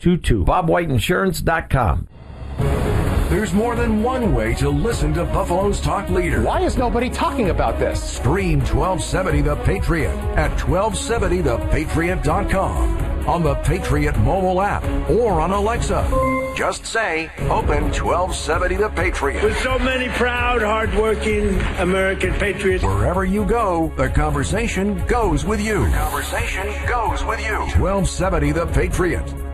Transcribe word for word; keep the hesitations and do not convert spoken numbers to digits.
two two. bob white insurance dot com. There's more than one way to listen to Buffalo's talk leader. Why is nobody talking about this? Stream twelve seventy The Patriot at twelve seventy the patriot dot com, on the Patriot mobile app, or on Alexa. Just say, open twelve seventy The Patriot. With so many proud, hardworking American patriots. Wherever you go, the conversation goes with you. The conversation goes with you. twelve seventy The Patriot.